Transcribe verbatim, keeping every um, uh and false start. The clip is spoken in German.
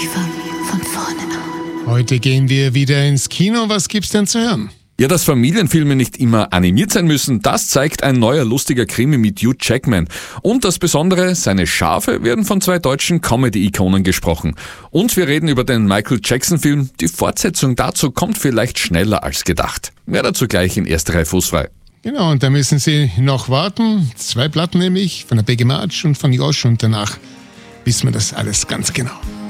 Fang von vorne an. Heute gehen wir wieder ins Kino. Was gibt's denn zu hören? Ja, dass Familienfilme nicht immer animiert sein müssen, das zeigt ein neuer lustiger Krimi mit Hugh Jackman. Und das Besondere, seine Schafe werden von zwei deutschen Comedy-Ikonen gesprochen. Und wir reden über den Michael Jackson-Film. Die Fortsetzung dazu kommt vielleicht schneller als gedacht. Mehr dazu gleich in erster Reihe fußfrei. Genau, und da müssen Sie noch warten. Zwei Platten nämlich, von der B G March und von Josh. Und danach wissen wir das alles ganz genau.